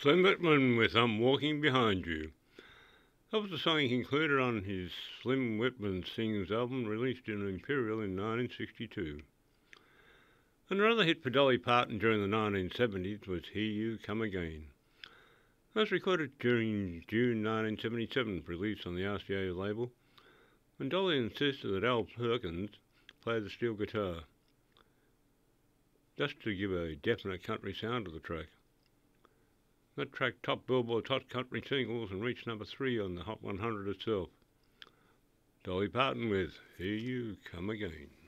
Slim Whitman with I'm Walking Behind You. That was the song he included on his Slim Whitman Sings album released in Imperial in 1962. Another hit for Dolly Parton during the 1970s was Here You Come Again. That was recorded during June 1977 for release on the RCA label, when Dolly insisted that Al Perkins play the steel guitar, just to give a definite country sound to the track. That track topped Billboard's Hot Country Singles and reached number 3 on the Hot 100 itself. Dolly Parton with Here You Come Again.